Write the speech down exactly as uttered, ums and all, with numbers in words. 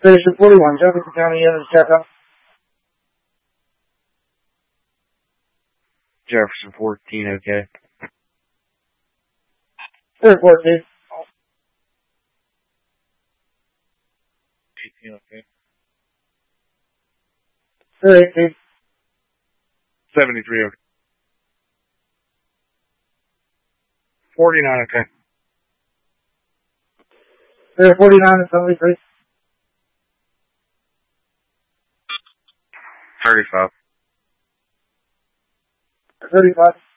Station forty-one, Jefferson County, Evans, checkup. Jefferson fourteen, okay. Third fourteen. eighteen, okay. Third eighteen. seventy-three, okay. forty-nine, okay. Third forty-nine and seventy-three. thirty-five. thirty-five.